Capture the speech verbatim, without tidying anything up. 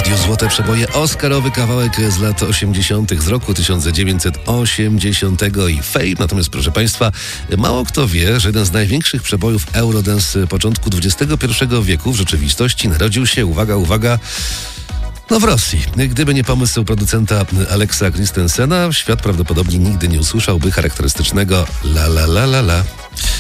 radiu Złote Przeboje, oscarowy kawałek z lat osiemdziesiątych, z roku tysiąc dziewięćset osiemdziesiątego i Fame. Natomiast, proszę Państwa, mało kto wie, że jeden z największych przebojów Eurodance początku dwudziestego pierwszego wieku w rzeczywistości narodził się, uwaga, uwaga, no w Rosji. Gdyby nie pomysł producenta Alexa Christensena, świat prawdopodobnie nigdy nie usłyszałby charakterystycznego la la la la la.